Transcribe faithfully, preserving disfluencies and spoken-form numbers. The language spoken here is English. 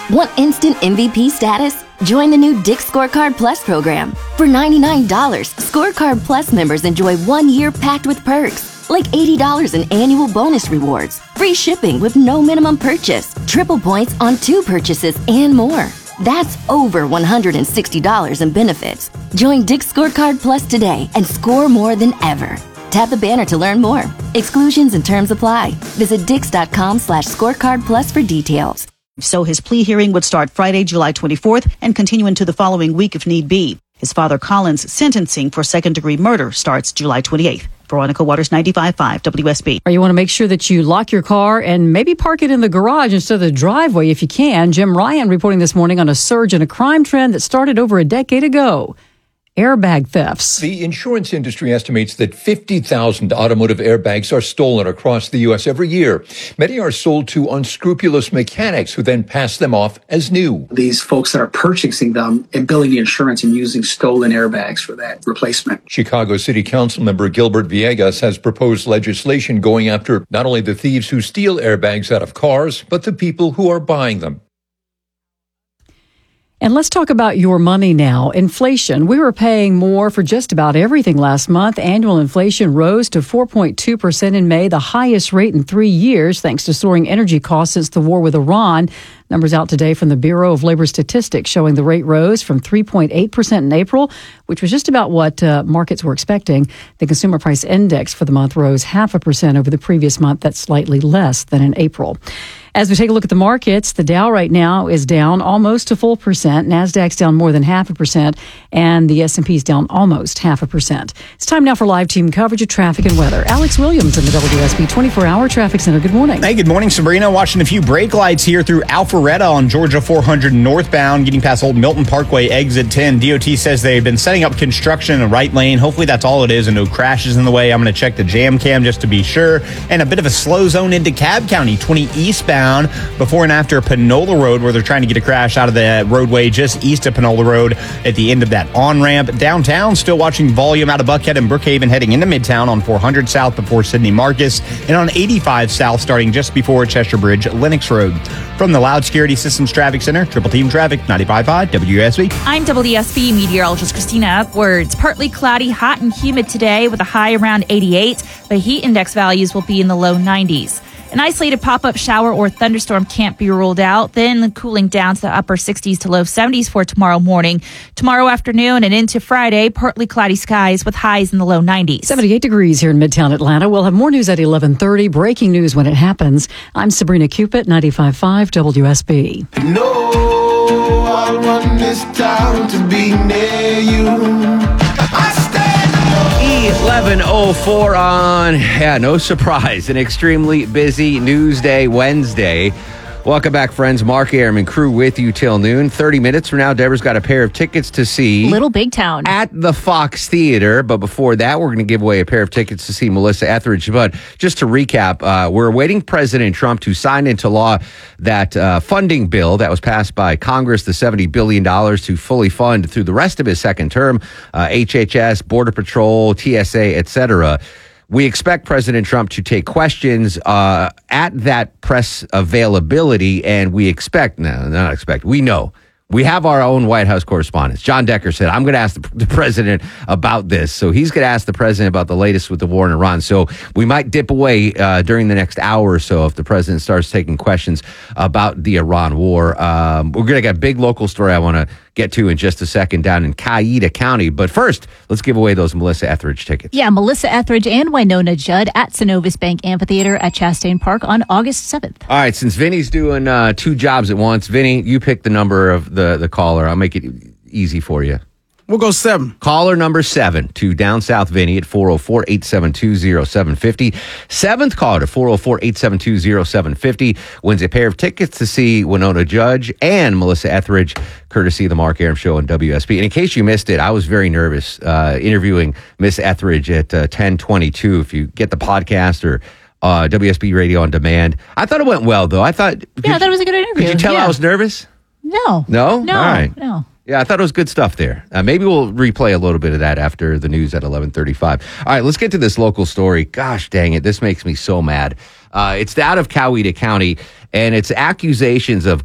Want instant M V P status? Join the new Dick's Scorecard Plus program. For ninety-nine dollars, Scorecard Plus members enjoy one year packed with perks, like eighty dollars in annual bonus rewards, free shipping with no minimum purchase, triple points on two purchases, and more. That's over one hundred sixty dollars in benefits. Join Dick's Scorecard Plus today and score more than ever. Tap the banner to learn more. Exclusions and terms apply. Visit dix.com slash scorecard plus for details. So his plea hearing would start Friday, July twenty-fourth and continue into the following week if need be. His father Colin's sentencing for second-degree murder starts July twenty-eighth. Veronica Waters, ninety-five point five W S B. Or you want to make sure that you lock your car and maybe park it in the garage instead of the driveway if you can. Jim Ryan reporting this morning on a surge in a crime trend that started over a decade ago. Airbag thefts. The insurance industry estimates that fifty thousand automotive airbags are stolen across the U S every year. Many are sold to unscrupulous mechanics who then pass them off as new. These folks that are purchasing them and billing the insurance and using stolen airbags for that replacement. Chicago City Council member Gilbert Villegas has proposed legislation going after not only the thieves who steal airbags out of cars, but the people who are buying them. And let's talk about your money now. Inflation. We were paying more for just about everything last month. Annual inflation rose to four point two percent in May, the highest rate in three years, thanks to soaring energy costs since the war with Iran. Numbers out today from the Bureau of Labor Statistics showing the rate rose from three point eight percent in April, which was just about what uh, markets were expecting. The Consumer Price Index for the month rose half a percent over the previous month. That's slightly less than in April. As we take a look at the markets, the Dow right now is down almost a full percent. NASDAQ's down more than half a percent, and the S and P's down almost half a percent. It's time now for live team coverage of traffic and weather. Alex Williams in the W S B twenty-four hour Traffic Center. Good morning. Hey, good morning, Sabrina. Watching a few brake lights here through Alpharetta on Georgia four hundred northbound, getting past Old Milton Parkway, exit ten. D O T says they've been setting up construction in the right lane. Hopefully that's all it is and no crashes in the way. I'm going to check the jam cam just to be sure. And a bit of a slow zone into Cobb County, twenty eastbound, before and after Panola Road, where they're trying to get a crash out of the roadway just east of Panola Road at the end of that on-ramp. Downtown, still watching volume out of Buckhead and Brookhaven heading into Midtown on four hundred south before Sidney Marcus, and on eighty-five south starting just before Chester Bridge, Lennox Road. From the Loud Security Systems Traffic Center, Triple Team Traffic, ninety-five point five W S B. I'm W S B meteorologist Christina Upwards. Partly cloudy, hot and humid today with a high around eighty-eight, but heat index values will be in the low nineties. An isolated pop-up shower or thunderstorm can't be ruled out. Then cooling down to the upper sixties to low seventies for tomorrow morning. Tomorrow afternoon and into Friday, partly cloudy skies with highs in the low nineties. seventy-eight degrees here in Midtown Atlanta. We'll have more news at eleven thirty. Breaking news when it happens. I'm Sabrina Cupid, ninety-five point five W S B. No, I want this town to be near you. eleven oh four on, yeah, no surprise, an extremely busy news day Wednesday. Welcome back, friends. Mark Arum and crew with you till noon. thirty minutes from now, Deborah's got a pair of tickets to see Little Big Town at the Fox Theater. But before that, we're going to give away a pair of tickets to see Melissa Etheridge. But just to recap, uh, we're awaiting President Trump to sign into law that uh, funding bill that was passed by Congress, the seventy billion dollars to fully fund through the rest of his second term, uh, H H S, Border Patrol, T S A, et cetera. We expect President Trump to take questions uh, at that press availability, and we expect, no, not expect, we know. We have our own White House correspondents. John Decker said, I'm going to ask the, the president about this. So he's going to ask the president about the latest with the war in Iran. So we might dip away uh, during the next hour or so if the president starts taking questions about the Iran war. Um, we're going to get a big local story I want to get to in just a second down in Cayuga County. But first, let's give away those Melissa Etheridge tickets. Yeah, Melissa Etheridge and Winona Judd at Synovus Bank Amphitheater at Chastain Park on August seventh. All right, since Vinny's doing uh, two jobs at once, Vinny, you pick the number of the, the caller. I'll make it easy for you. We'll go seven. Caller number seven to Down South Vinny at four oh four, eight seven two, oh seven five oh. Seventh caller to four oh four, eight seven two, oh seven five oh wins a pair of tickets to see Winona Judge and Melissa Etheridge, courtesy of the Mark Arum Show on W S B. And in case you missed it, I was very nervous uh, interviewing Miss Etheridge at uh, ten twenty-two. If you get the podcast or uh, W S B Radio on Demand. I thought it went well, though. I thought... Yeah, I thought it was a good interview. Could you tell yeah. I was nervous? No. No? No. All right. No. Yeah, I thought it was good stuff there. Uh, maybe we'll replay a little bit of that after the news at eleven thirty-five. All right, let's get to this local story. Gosh dang it, this makes me so mad. Uh, it's out of Coweta County, and it's accusations of